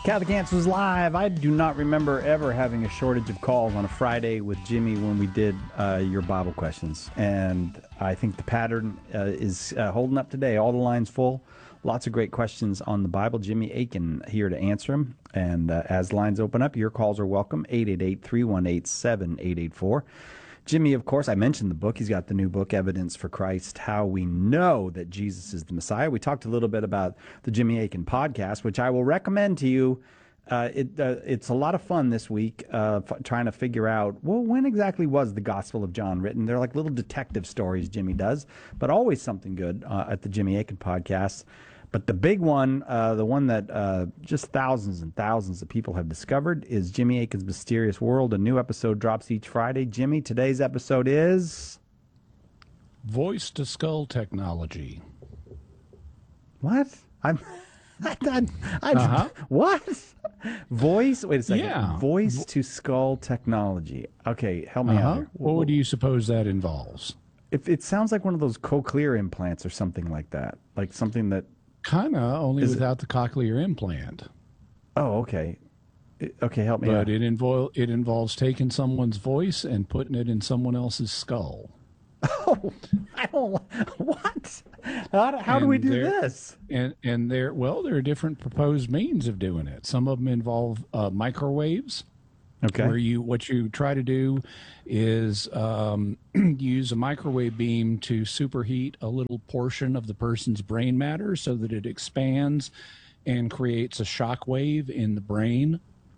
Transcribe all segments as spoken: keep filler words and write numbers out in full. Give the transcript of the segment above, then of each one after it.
Catholic Answers Live. I do not remember ever having a shortage of calls on a Friday with Jimmy when we did uh, your Bible questions. And I think the pattern uh, is uh, holding up today. All the lines full. Lots of great questions on the Bible. Jimmy Aiken here to answer them. And uh, as lines open up, your calls are welcome. eight eight eight, three one eight, seven eight eight four. Jimmy, of course, I mentioned the book. He's got the new book, Evidence for Christ, How We Know That Jesus is the Messiah. We talked a little bit about the Jimmy Aiken podcast, which I will recommend to you. Uh, it, uh, it's a lot of fun this week uh, f- trying to figure out, well, when exactly was the Gospel of John written? They're like little detective stories Jimmy does, but always something good uh, at the Jimmy Aiken podcast. But the big one, uh, the one that uh, just thousands and thousands of people have discovered, is Jimmy Aiken's Mysterious World. A new episode drops each Friday. Jimmy, today's episode is... Voice-to-skull technology. What? I'm... I, I, I, uh-huh. What? Voice? Wait a second. Yeah. Voice-to-skull technology. Okay, help me uh-huh. out here. What do you suppose that involves? If it sounds like one of those cochlear implants or something like that. Like something that... Kind of, only Is without the cochlear implant. Oh, okay. Okay, help me but out. But it, invol- it involves taking someone's voice and putting it in someone else's skull. Oh, I don't... What? How, do- how do we do there- this? And and there, well, there are different proposed means of doing it. Some of them involve uh, microwaves. Okay. Where you, what you try to do is um, use a microwave beam to superheat a little portion of the person's brain matter so that it expands and creates a shock wave in the brain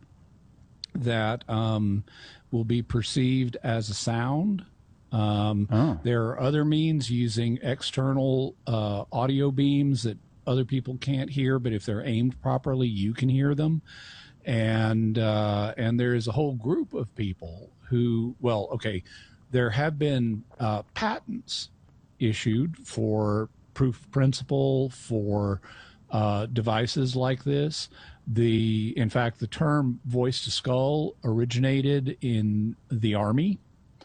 that um, will be perceived as a sound. Um, Oh. There are other means using external uh, audio beams that other people can't hear, but if they're aimed properly, you can hear them. And uh, and there is a whole group of people who, well, okay, there have been uh, patents issued for proof of principle for uh, devices like this. The in fact, the term voice to skull originated in the Army.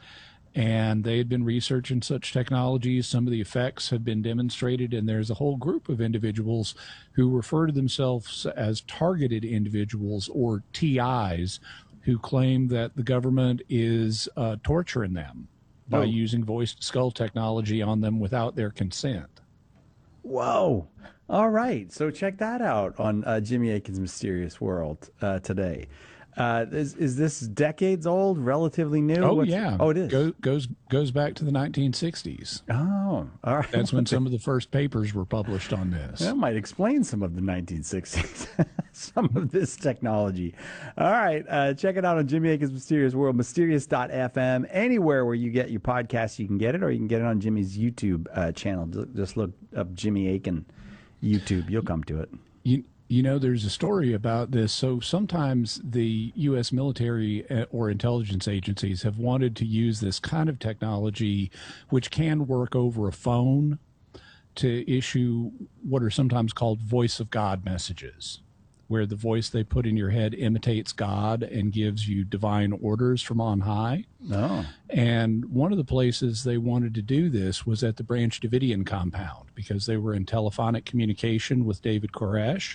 And they had been researching such technologies. Some of the effects have been demonstrated, and there's a whole group of individuals who refer to themselves as targeted individuals, or T Is, who claim that the government is uh, torturing them by Oh. using voice-to-skull technology on them without their consent. Whoa. All right. So check that out on uh, Jimmy Aiken's Mysterious World uh, today. Uh, is, is this decades old, relatively new? Oh, What's- yeah. Oh, it is. Go, goes, goes back to the nineteen sixties. Oh, all right. That's when some of the first papers were published on this. That might explain some of the nineteen sixties, some of this technology. All right. Uh, check it out on Jimmy Aiken's Mysterious World, mysterious dot f m. Anywhere where you get your podcast, you can get it, or you can get it on Jimmy's YouTube uh, channel. Just- Just look up Jimmy Aiken YouTube. You'll come to it. You, you know, there's a story about this. So sometimes the U S military or intelligence agencies have wanted to use this kind of technology, which can work over a phone, to issue what are sometimes called voice of God messages, where the voice they put in your head imitates God and gives you divine orders from on high. Oh. And one of the places they wanted to do this was at the Branch Davidian compound, because they were in telephonic communication with David Koresh.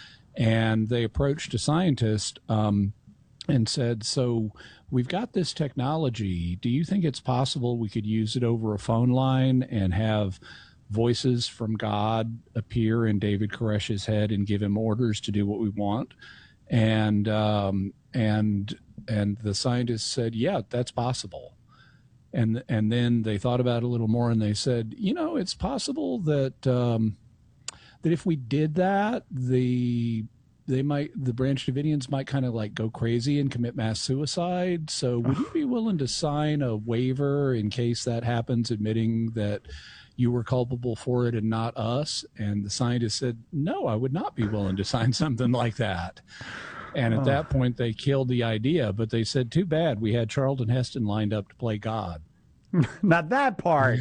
And they approached a scientist um, and said, so we've got this technology. Do you think it's possible we could use it over a phone line and have voices from God appear in David Koresh's head and give him orders to do what we want? And um, and and the scientist said, yeah, that's possible. And and then they thought about it a little more, and they said, you know, it's possible that um, that if we did that, the they might the Branch Davidians might kind of like go crazy and commit mass suicide. So would you be willing to sign a waiver in case that happens, admitting that you were culpable for it and not us? And the scientist said, no, I would not be willing to sign something like that. And at Oh. that point, they killed the idea. But they said, too bad, we had Charlton Heston lined up to play God. Not that part.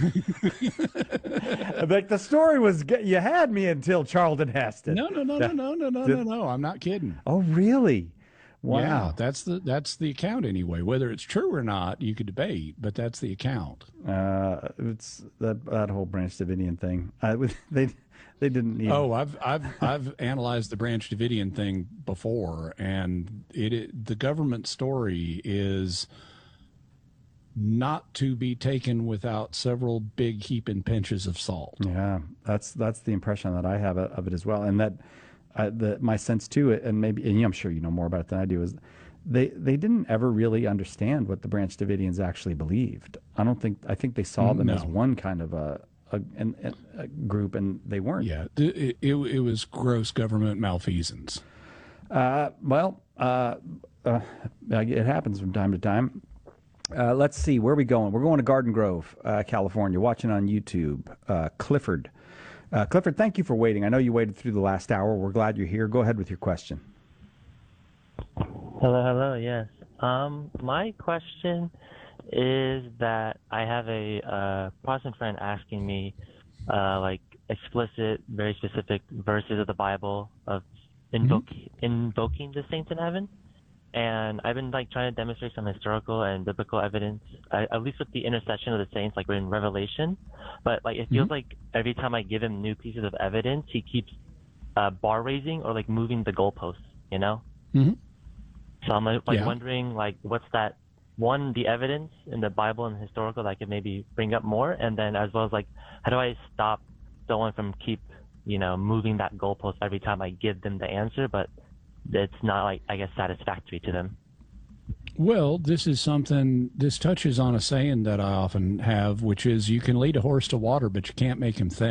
Like the story was, you had me until Charlton Heston. No, no, no, no, no, no, no, no, no. I'm not kidding. Oh, really? Wow. Yeah, that's the that's the account anyway. Whether it's true or not, you could debate, but that's the account. Uh, it's that that whole Branch Davidian thing. Uh, they they didn't need. Oh, I've I've I've analyzed the Branch Davidian thing before, and it, it the government story is not to be taken without several big heaping pinches of salt. Yeah, that's that's the impression that I have of it as well, and that uh, the my sense too, and maybe and I'm sure you know more about it than I do, is they they didn't ever really understand what the Branch Davidians actually believed. I don't think I think they saw them No. as one kind of a a, an, a group, and they weren't. Yeah, it, it, it was gross government malfeasance. Uh, well, uh, uh, it happens from time to time. Uh, let's see, where are we going? We're going to Garden Grove, uh, California, watching on YouTube. Uh, Clifford. Uh, Clifford, thank you for waiting. I know you waited through the last hour. We're glad you're here. Go ahead with your question. Hello, hello, yes. Um, my question is that I have a uh, Protestant friend asking me, uh, like, explicit, very specific verses of the Bible of invoke, mm-hmm. invoking the saints in heaven. And I've been like trying to demonstrate some historical and biblical evidence, uh, at least with the intercession of the saints, like we're in Revelation. But like it feels mm-hmm. like every time I give him new pieces of evidence, he keeps uh, bar raising or like moving the goalposts, you know? Mm-hmm. So I'm like yeah. wondering, like, what's that? One, the evidence in the Bible and historical that I could maybe bring up more, and then as well as like, how do I stop someone from keep, you know, moving that goalpost every time I give them the answer, but it's not, like, I guess, satisfactory to them. Well, this is something, this touches on a saying that I often have, which is you can lead a horse to water, but you can't make him think.